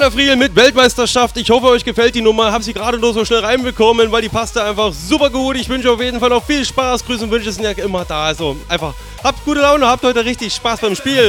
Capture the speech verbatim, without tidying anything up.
Rainer Friel mit Weltmeisterschaft. Ich hoffe, euch gefällt die Nummer. Hab sie gerade nur so schnell reinbekommen, weil die passte einfach super gut. Ich wünsche auf jeden Fall noch viel Spaß. Grüße und Wünsche sind ja immer da. Also einfach habt gute Laune, habt heute richtig Spaß beim Spiel.